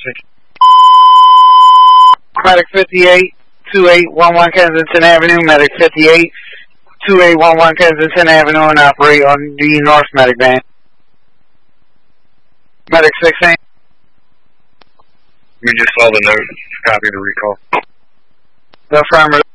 Medic 58, 2811 Kensington Avenue, Medic 58, 2811 Kensington Avenue, and operate on the North Medic van. Medic 16. We just saw the note. Copy the recall. The affirmative.